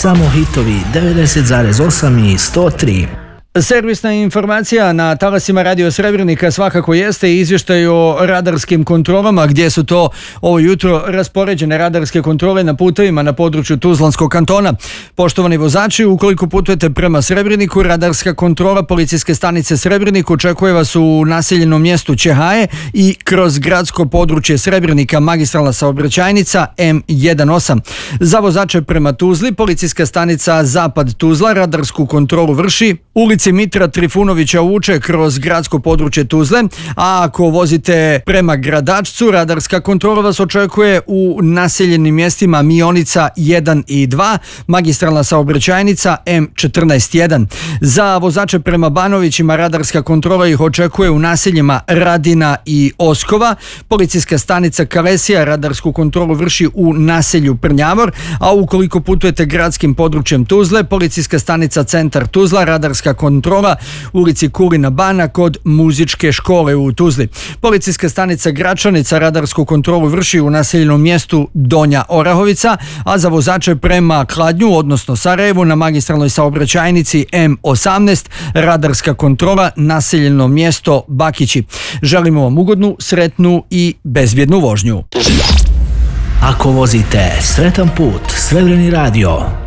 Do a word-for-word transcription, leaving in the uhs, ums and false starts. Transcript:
Samo hitovi devedeset zarez osam i sto tri. Servisna informacija na talasima Radio Srebrenika svakako jeste izvještaj o radarskim kontrolama, gdje su to ovo jutro raspoređene radarske kontrole na putevima na području Tuzlanskog kantona. Poštovani vozači, ukoliko putujete prema Srebreniku, radarska kontrola policijske stanice Srebrenik očekuje vas u naseljenom mjestu Čehaje i kroz gradsko područje Srebrenika, magistralna saobraćajnica M osam. Za vozače prema Tuzli, policijska stanica Zapad Tuzla radarsku kontrolu vrši ulici Mitra Trifunovića Vuče kroz gradsko područje Tuzle, a ako vozite prema Gradačcu, radarska kontrola vas očekuje u naseljenim mjestima Mionica jedan i dva, magistralna saobraćajnica M četrnaest jedan. Za vozače prema Banovićima radarska kontrola ih očekuje u naseljima Radina i Oskova, policijska stanica Kalesija radarsku kontrolu vrši u naselju Prnjavor, a ukoliko putujete gradskim područjem Tuzle, policijska stanica Centar Tuzla radarska kontrola kontrola ulici Kulina Bana kod muzičke škole u Tuzli. Policijska stanica Gračanica radarsku kontrolu vrši u naseljenom mjestu Donja Orahovica, a za vozače prema Kladnju, odnosno Sarajevu, na magistralnoj saobraćajnici M osamnaest radarska kontrola naseljeno mjesto Bakići. Želimo vam ugodnu, sretnu i bezbjednu vožnju. Ako vozite, sretan put, Srebreni radio.